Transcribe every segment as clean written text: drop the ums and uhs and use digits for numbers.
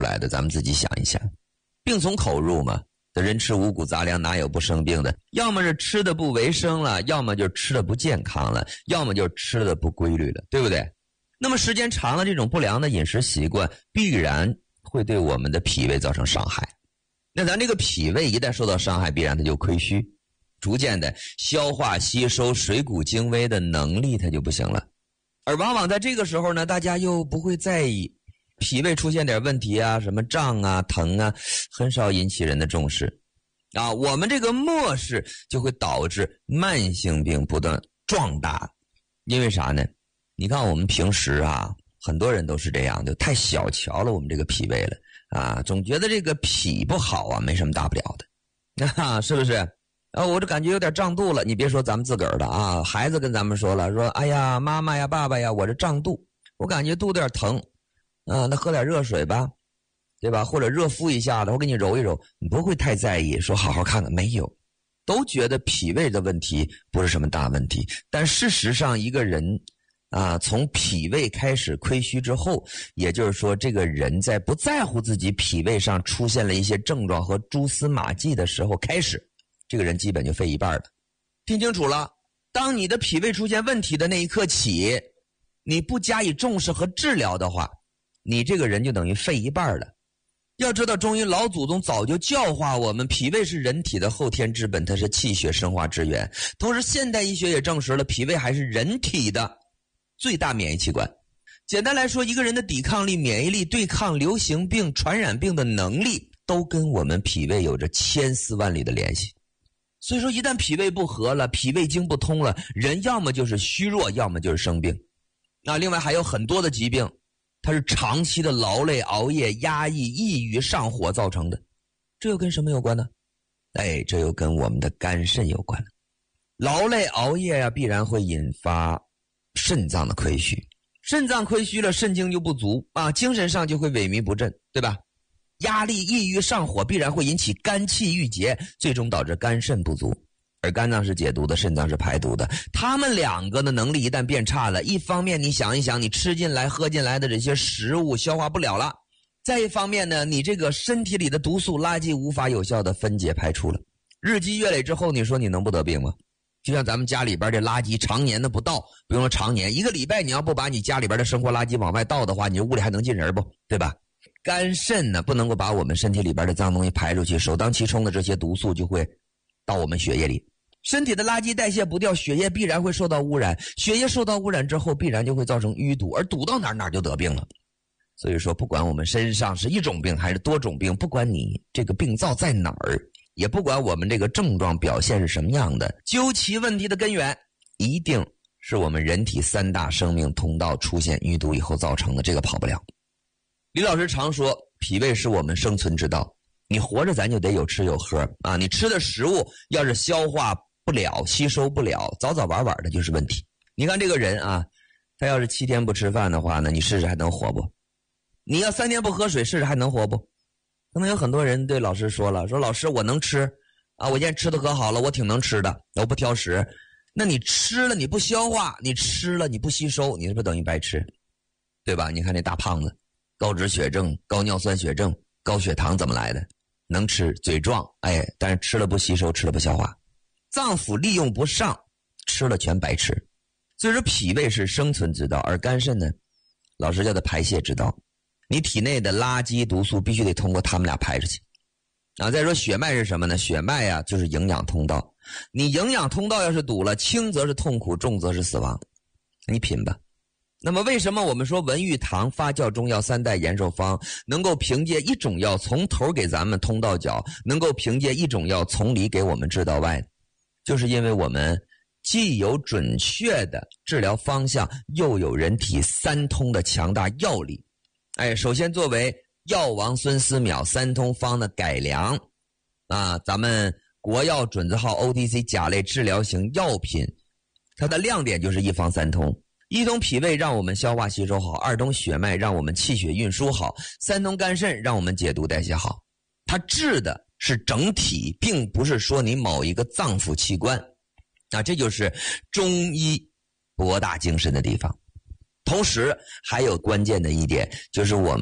来的？咱们自己想一想，病从口入嘛，这人吃五谷杂粮哪有不生病的？要么是吃的不卫生了，要么就是吃的不健康了，要么就是吃的不规律了，对不对？那么时间长了，这种不良的饮食习惯必然会对我们的脾胃造成伤害。那咱这个脾胃一旦受到伤害，必然它就亏虚，逐渐的消化吸收水谷精微的能力它就不行了。而往往在这个时候呢，大家又不会在意脾胃出现点问题啊，什么胀啊疼啊，很少引起人的重视啊。我们这个漠视就会导致慢性病不断壮大。因为啥呢？你看我们平时啊，很多人都是这样，就太小瞧了我们这个脾胃了啊，总觉得这个脾不好啊，没什么大不了的啊，是不是？我这感觉有点胀肚了。你别说咱们自个儿的啊，孩子跟咱们说了，说哎呀妈妈呀爸爸呀，我这胀肚，我感觉肚子有点疼啊，那喝点热水吧，对吧？或者热敷一下的，我给你揉一揉。你不会太在意，说好好看看，没有，都觉得脾胃的问题不是什么大问题。但事实上一个人啊，从脾胃开始亏虚之后，也就是说这个人在不在乎自己脾胃上出现了一些症状和蛛丝马迹的时候开始，这个人基本就废一半了。听清楚了，当你的脾胃出现问题的那一刻起，你不加以重视和治疗的话，你这个人就等于废一半了。要知道中医老祖宗早就教化我们，脾胃是人体的后天之本，它是气血生化之源。同时现代医学也证实了，脾胃还是人体的最大免疫器官。简单来说，一个人的抵抗力、免疫力、对抗流行病、传染病的能力都跟我们脾胃有着千丝万缕的联系。所以说一旦脾胃不和了，脾胃经不通了，人要么就是虚弱，要么就是生病。那另外还有很多的疾病，它是长期的劳累、熬夜、压抑、抑郁、上火造成的。这又跟什么有关呢？这又跟我们的肝肾有关。劳累熬夜呀，必然会引发肾脏的亏虚，肾脏亏虚了，肾精就不足啊，精神上就会萎靡不振，对吧？压力、抑郁、上火必然会引起肝气郁结，最终导致肝肾不足。而肝脏是解毒的，肾脏是排毒的，他们两个的能力一旦变差了，一方面你想一想，你吃进来喝进来的这些食物消化不了了，再一方面呢，你这个身体里的毒素垃圾无法有效的分解排出了，日积月累之后，你说你能不得病吗？就像咱们家里边这垃圾常年的不倒，不用说常年，一个礼拜你要不把你家里边的生活垃圾往外倒的话，你这屋里还能进人不？对吧？肝肾呢不能够把我们身体里边的脏东西排出去，首当其冲的这些毒素就会到我们血液里，身体的垃圾代谢不掉，血液必然会受到污染，血液受到污染之后必然就会造成淤堵，而堵到哪就得病了。所以说不管我们身上是一种病还是多种病，不管你这个病灶在哪儿，也不管我们这个症状表现是什么样的，究其问题的根源一定是我们人体三大生命通道出现淤堵以后造成的，这个跑不了。李老师常说脾胃是我们生存之道，你活着咱就得有吃有喝啊！你吃的食物要是消化不了、吸收不了，早早晚晚的就是问题。你看这个人啊，他要是7天不吃饭的话呢，你试试还能活不？你要3天不喝水，试试还能活不？可能有很多人对老师说了，说老师我能吃啊，我现在吃的可好了，我挺能吃的，我不挑食。那你吃了你不消化，你吃了你不吸收，你是不是等于白吃？对吧？你看那大胖子，高脂血症、高尿酸血症、高血糖怎么来的？能吃，嘴壮，但是吃了不吸收，吃了不消化，脏腑利用不上，吃了全白吃。所以说脾胃是生存之道，而肝肾呢，老师叫它排泄之道。你体内的垃圾毒素必须得通过他们俩排出去啊。再说血脉是什么呢？血脉呀就是营养通道，你营养通道要是堵了，轻则是痛苦，重则是死亡，你品吧。那么为什么我们说文玉堂发酵中药3代延寿方能够凭借一种药从头给咱们通到脚，能够凭借一种药从里给我们治到外？就是因为我们既有准确的治疗方向，又有人体3通的强大药力。首先作为药王孙思邈3通方的改良啊，咱们国药准字号 OTC 甲类治疗型药品，它的亮点就是一方3通。1通脾胃让我们消化吸收好，2通血脉让我们气血运输好，3通肝肾让我们解毒代谢好。它治的是整体，并不是说你某一个脏腑器官啊，这就是中医博大精深的地方。同时还有关键的一点，就是我们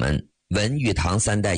文玉堂三代